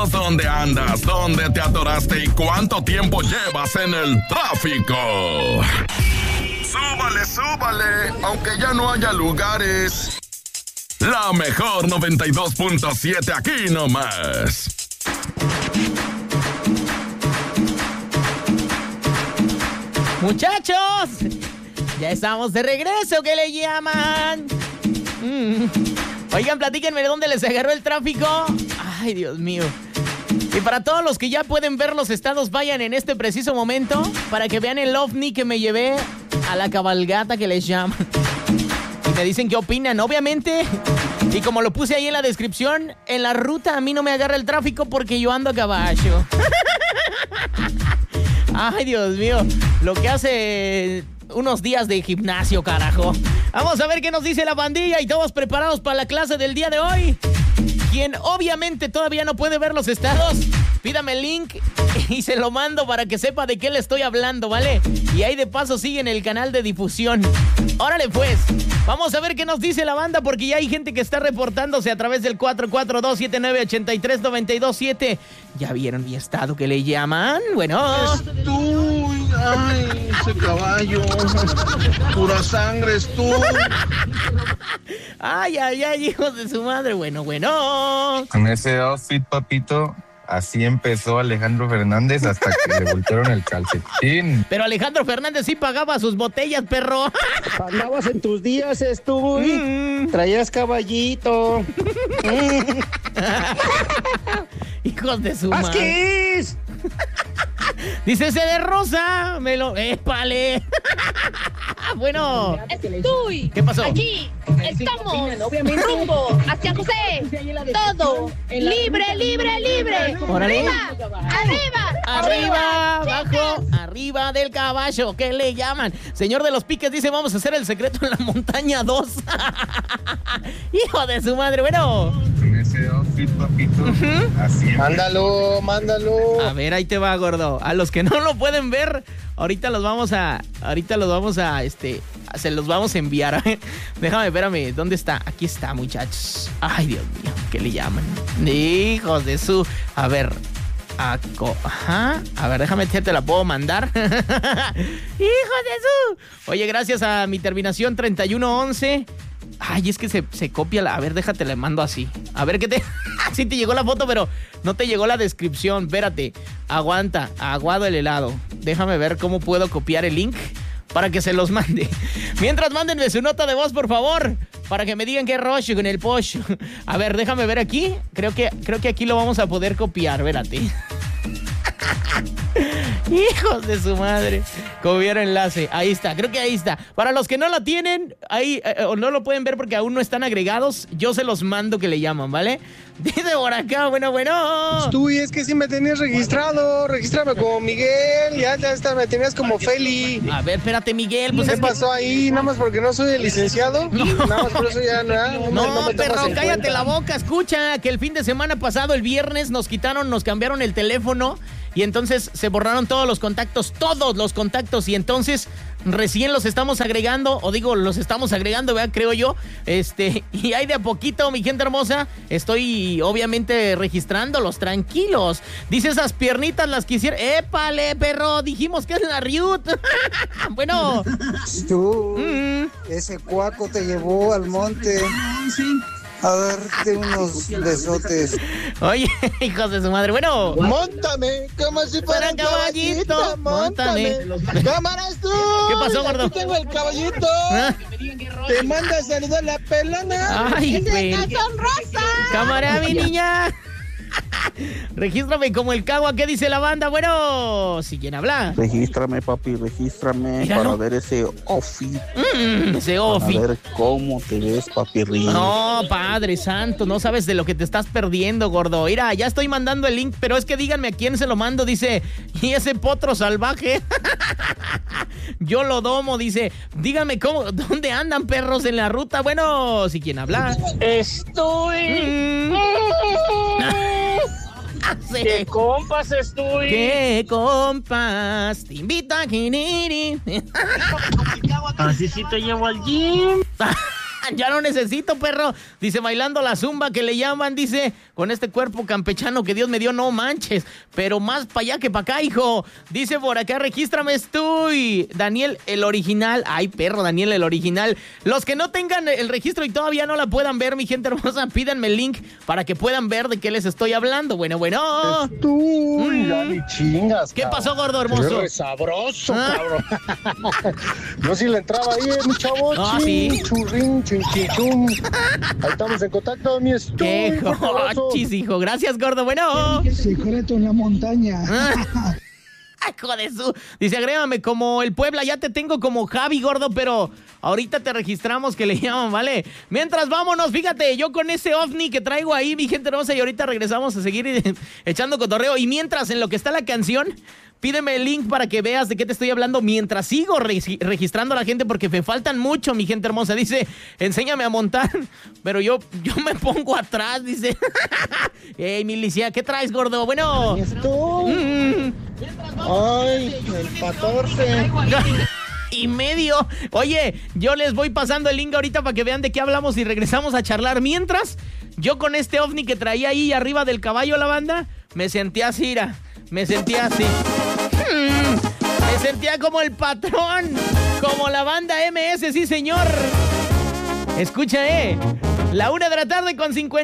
Dinos dónde andas, dónde te atoraste y cuánto tiempo llevas en el tráfico. Súbale, súbale, aunque ya no haya lugares. La mejor 92.7 aquí nomás. Muchachos, ya estamos de regreso, ¿qué le llaman? Oigan, platíquenme de dónde les agarró el tráfico. Ay, Dios mío. Y para todos los que ya pueden ver los estados, vayan en este preciso momento para que vean el ovni que me llevé a la cabalgata que les llaman. Y me dicen qué opinan, obviamente. Y como lo puse ahí en la descripción, en la ruta a mí no me agarra el tráfico porque yo ando a caballo. Ay, Dios mío, lo que hace unos días de gimnasio, carajo. Vamos a ver qué nos dice la pandilla y todos preparados para la clase del día de hoy. Quien obviamente todavía no puede ver los estados, pídame el link y se lo mando para que sepa de qué le estoy hablando, ¿vale? Y ahí de paso siguen el canal de difusión. Órale pues, vamos a ver qué nos dice la banda porque ya hay gente que está reportándose a través del 442-7983-927. ¿Ya vieron mi estado que le llaman? Bueno... Es tú, ay, ese caballo, pura sangre es tú. Ay, hijos de su madre, bueno. Con ese outfit, papito, así empezó Alejandro Fernández hasta que le voltearon el calcetín. Pero Alejandro Fernández sí pagaba sus botellas, perro. Andabas en tus días, traías caballito. Hijos de su madre. ¡Asquis! Dice ese de rosa, me lo... ¡Épale! Bueno. Estoy. ¿Qué pasó? Aquí estamos. Rumbo hacia José. Todo. Libre. Órale. Arriba. Abajo, arriba del caballo. ¿Qué le llaman? Señor de los Piques dice, vamos a hacer el secreto en la montaña 2. Hijo de su madre, bueno. Con ese outfit, papito, así empezó. Mándalo. A ver, ahí te va, gordo. A los que no lo pueden ver, se los vamos a enviar. Déjame, espérame, ¿dónde está? Aquí está, muchachos. Ay, Dios mío, ¿qué le llaman? Hijos de su... A ver, ajá. A ver, déjame, te la puedo mandar. ¡Hijos de su! Oye, gracias a mi terminación 3111. Ay, es que se copia la... A ver, déjate, le mando así. A ver, ¿qué te...? Sí te llegó la foto, pero no te llegó la descripción. Espérate. Aguanta. Aguado el helado. Déjame ver cómo puedo copiar el link para que se los mande. Mientras, mándenme su nota de voz, por favor, para que me digan qué rollo con el pollo. A ver, déjame ver aquí. Creo que aquí lo vamos a poder copiar. Espérate. Hijos de su madre. Copiar enlace. Ahí está, creo que ahí está. Para los que no lo tienen, ahí o no lo pueden ver porque aún no están agregados, yo se los mando que le llaman, ¿vale? Dice por acá, bueno. Tú, y es que si me tenías registrado, regístrame como Miguel, ya me tenías como Feli. A ver, espérate, Miguel. Pues ¿Qué pasó ahí? Nada más porque no soy el licenciado. No. Nada más por eso ya no, me perro, cállate cuenta. la boca. Escucha que el fin de semana pasado, el viernes, nos cambiaron el teléfono. Y entonces se borraron todos los contactos, y entonces recién los estamos agregando, ¿verdad? Creo yo, y ahí de a poquito, mi gente hermosa, estoy obviamente registrándolos, tranquilos. Dice, esas piernitas las quisiera, épale, perro, dijimos que es la Riut. Bueno. Tú, ese cuaco te llevó al monte. A darte unos besotes. Oye, hijos de su madre, bueno. Móntame, como si fuera un caballito. Móntame. Cámaras tú. ¿Qué pasó, gordo? Aquí tengo el caballito. Te manda a saludar la pelona. Ay, Ese calzón rosa. Cámara, mi niña. Regístrame como el cagua. ¿Qué dice la banda? Bueno, si quién habla. Regístrame, papi, regístrame. Míralo. Para ver ese outfit. Ese outfit. Para ver cómo te ves, papi Río. No, Padre Santo, no sabes de lo que te estás perdiendo, gordo. Mira, ya estoy mandando el link, pero es que díganme a quién se lo mando. Dice, y ese potro salvaje. Yo lo domo, dice. Díganme dónde andan perros en la ruta. Bueno, si quién habla. Estoy. Sí. ¿Qué compas estoy? ¿Qué compas? Te invita a Kiniri. Así sí te llevo al gym. Ya no necesito, perro. Dice, bailando la zumba que le llaman, dice, con este cuerpo campechano que Dios me dio, no manches. Pero más para allá que para acá, hijo. Dice por acá, regístrame estoy. Daniel, el original. Ay, perro, Daniel, el original. Los que no tengan el registro y todavía no la puedan ver, mi gente hermosa, pídanme el link para que puedan ver de qué les estoy hablando. Bueno. Tú, ya ni chingas. ¿Qué pasó, gordo hermoso? Qué sabroso, cabrón. Yo sí le entraba ahí, mi chavo. Sí. Churrín, chum. Ahí estamos en contacto, mi estudio. ¡Qué jochis, hijo! Gracias, gordo. Bueno. Secreto en la montaña. Hijo de su. Dice, agrégame como el Puebla, ya te tengo como Javi, gordo, pero ahorita te registramos que le llaman, ¿vale? Mientras, vámonos, fíjate, yo con ese ovni que traigo ahí, mi gente hermosa, y ahorita regresamos a seguir echando cotorreo. Y mientras, en lo que está la canción, pídeme el link para que veas de qué te estoy hablando mientras sigo registrando a la gente, porque me faltan mucho, mi gente hermosa. Dice, enséñame a montar, pero yo me pongo atrás, dice. Ey, milicia, ¿qué traes, gordo? Bueno. Ay, el 14. Y medio. Oye, yo les voy pasando el link ahorita para que vean de qué hablamos y regresamos a charlar. Mientras, yo con este ovni que traía ahí arriba del caballo la banda, me sentía así, me sentía así. Me sentía como el patrón, como la banda MS, sí señor. Escucha, la 1 de la tarde con 50.